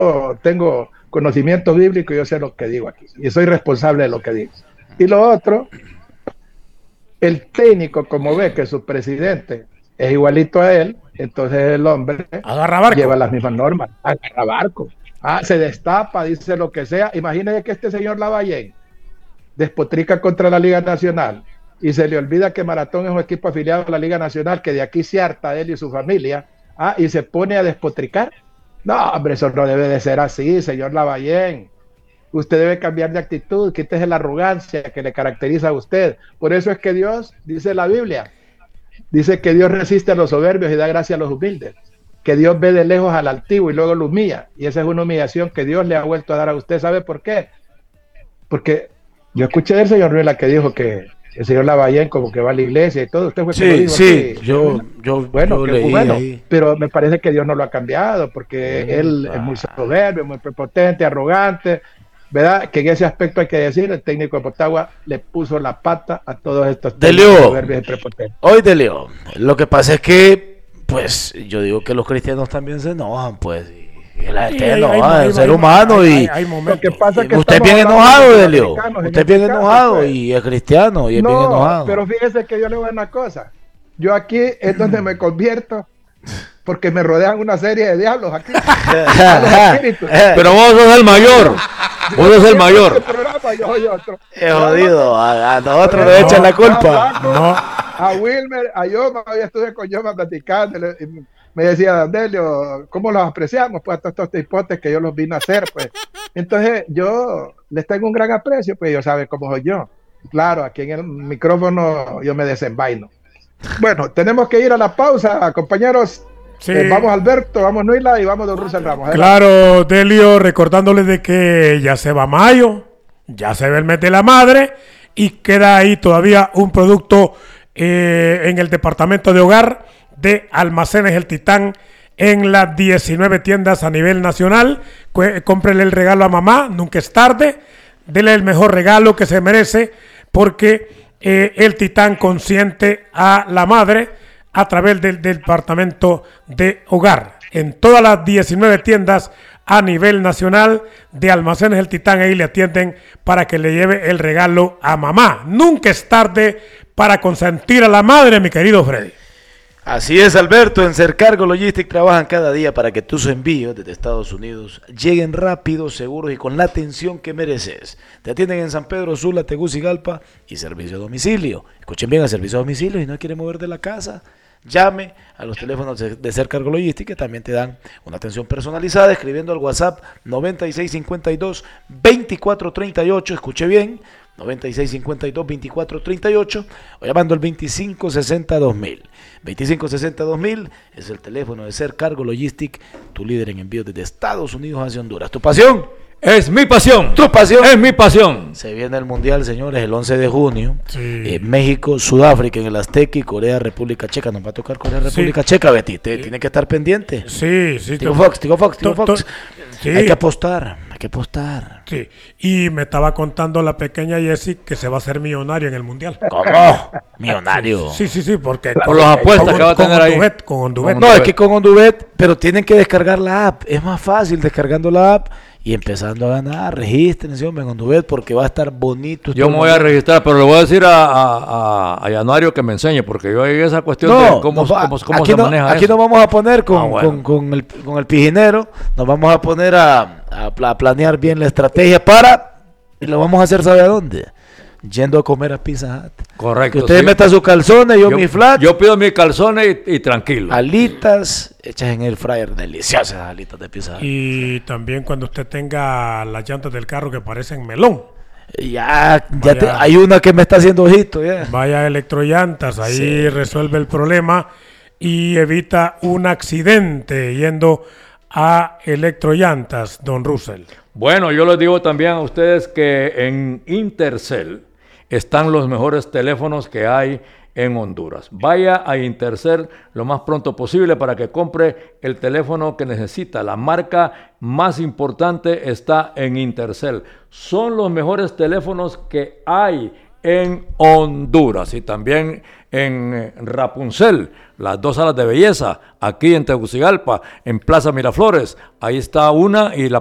tengo conocimiento bíblico y yo sé lo que digo aquí. Y soy responsable de lo que digo. Y lo otro, el técnico, como ve que su presidente es igualito a él, entonces el hombre Agarra barco. lleva las mismas normas, agarra barco. Se destapa, dice lo que sea. Imagínese que este señor Lavallén despotrica contra la Liga Nacional y se le olvida que Maratón es un equipo afiliado a la Liga Nacional, que de aquí se harta él y su familia, y se pone a despotricar. No, hombre, eso no debe de ser así, señor Lavallén. Usted debe cambiar de actitud, quítese la arrogancia que le caracteriza a usted. Por eso es que Dios, dice la Biblia, dice que Dios resiste a los soberbios y da gracia a los humildes. Que Dios ve de lejos al altivo y luego lo humilla. Y esa es una humillación que Dios le ha vuelto a dar a usted. ¿Sabe por qué? Porque yo escuché del señor Ruela que dijo que el señor Lavallén como que va a la iglesia y todo. Usted fue que lo Sí, dijo sí, aquí. yo leí Bueno, ahí. pero me parece que Dios no lo ha cambiado porque él es muy soberbio, muy prepotente, arrogante, ¿verdad? Que en ese aspecto hay que decir, el técnico de Motagua le puso la pata a todos estos técnicos Delio, soberbios y prepotentes. hoy Delio, lo que pasa es que, pues, yo digo que los cristianos también se enojan, pues, y la gente se enoja, el ser humano, y Lo que pasa es que usted es estamos bien hablando enojado, de Delio, americanos en usted es este bien caso, enojado, pues. y es cristiano, y es bien No, enojado. pero fíjese que yo le voy a decir una cosa. Yo aquí es donde me convierto porque me rodean una serie de diablos aquí. Pero vos sos el mayor. Vos sos el mayor. Este programa, yo soy otro. Es jodido, a nosotros nos echan la culpa. No. A Wilmer, a Yoma, yo estuve con Yoma platicando. Me decía, Dandelio, ¿cómo los apreciamos? Pues a todos estos hipotes que yo los vine a hacer, pues. Entonces, yo les tengo un gran aprecio, pues ellos saben cómo soy yo. Claro, aquí en el micrófono yo me desenvaino. Bueno, tenemos que ir a la pausa, compañeros. Sí. Vamos Alberto, vamos Nuila y vamos Don Russell Ramos. Claro, Delio, recordándoles de que ya se va mayo, ya se ve el mes de la madre y queda ahí todavía un producto en el departamento de hogar de Almacenes El Titán en las 19 tiendas a nivel nacional. Cómprele el regalo a mamá, nunca es tarde, dele el mejor regalo que se merece porque El Titán consiente a la madre a través del departamento de hogar. En todas las 19 tiendas a nivel nacional de Almacenes El Titán, ahí le atienden para que le lleve el regalo a mamá. Nunca es tarde para consentir a la madre, mi querido Freddy. Así es, Alberto. En Sercargo Logistic trabajan cada día para que tus envíos desde Estados Unidos lleguen rápidos, seguros y con la atención que mereces. Te atienden en San Pedro Sula, Tegucigalpa y servicio a domicilio. Escuchen bien, el servicio a domicilio y no quiere mover de la casa. Llame a los teléfonos de Sercargo Logistic que también te dan una atención personalizada escribiendo al WhatsApp 9652-2438. Escuche bien, 9652-2438 o llamando al 2560-2000. 2560-2000 es el teléfono de Sercargo Logistic, tu líder en envíos desde Estados Unidos hacia Honduras. ¿Tu pasión? Es mi pasión. ¿Tu pasión? Es mi pasión. Se viene el Mundial, señores, el 11 de junio. Sí. México, Sudáfrica en el Azteca y Corea, República Checa. Nos va a tocar Corea, República Checa, Betty. Tiene que estar pendiente. Sí, sí. Tigo Fox. Sí. Hay que apostar. Sí, y me estaba contando la pequeña Jessie que se va a hacer millonario en el Mundial. ¿Cómo? Millonario. Sí, porque Por las apuestas que va a tener ahí. Con Ondubet. No, es que con Ondubet, pero tienen que descargar la app. Es más fácil descargando la app y empezando a ganar. Regístrense, hombre, en Ondubet porque va a estar bonito. Yo me voy a registrar, pero le voy a decir a Yanuario que me enseñe, porque yo hay esa cuestión de cómo se maneja aquí eso. nos vamos a poner bueno. con el pijinero, nos vamos a poner a planear bien la estrategia y lo vamos a hacer, ¿sabe a dónde? Yendo a comer a Pizza Hut. Correcto. Que usted meta sus calzones, yo mi flat. Yo pido mis calzones y tranquilo. Alitas hechas en el fryer, deliciosas alitas de Pizza Hut. Y también cuando usted tenga las llantas del carro que parecen melón. Hay una que me está haciendo ojito. Vaya a Electrollantas, ahí resuelve el problema y evita un accidente yendo a Electrollantas, don Russell. Bueno, yo les digo también a ustedes que en Intercel están los mejores teléfonos que hay en Honduras. Vaya a Intercel lo más pronto posible para que compre el teléfono que necesita. La marca más importante está en Intercel. Son los mejores teléfonos que hay en Honduras. Y también en Rapunzel, las 2 salas de belleza, aquí en Tegucigalpa, en Plaza Miraflores. Ahí está una y la